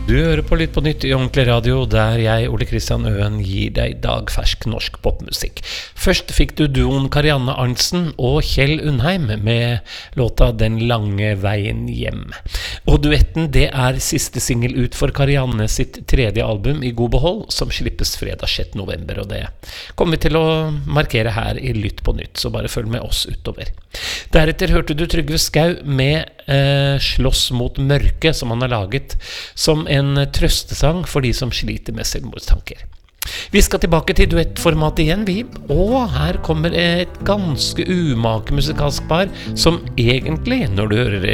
Du hører på Lytt på nytt I Ordentlig Radio, der jeg, Ole Kristian Øen, gir deg dagfersk norsk popmusikk. Først fikk du duoen Karianne Arntzen og Kjell Undheim med låta Den lange veien hjem. Og duetten, det siste single ut for Karianne sitt tredje album I god behold, som slippes fredag 6. november, og det kommer vi til å markere her I Lytt på nytt, så bare følg med oss utover. Deretter hørte du Trygve Skau med Slåss mot mørke, som han har laget som en trøstesang for de som sliter med selvmordstanker. Vi skal tilbake til duettformat igjen, og her kommer et ganske umake musikalsk par som egentlig, når du hører